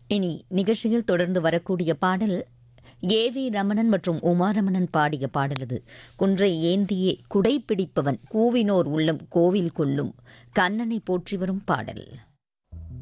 இனி நிகழ்ச்சியில் தொடர்ந்து வரக்கூடிய பாடல் ஏ.வி. ரமணன் மற்றும் உமாரமணன் பாடிய பாடலது. குன்றை ஏந்தியே குடை பிடிப்பவன் கூவினோர் உள்ளம் கோவில் கொள்ளும் கண்ணனை போற்றி வரும் பாடல்.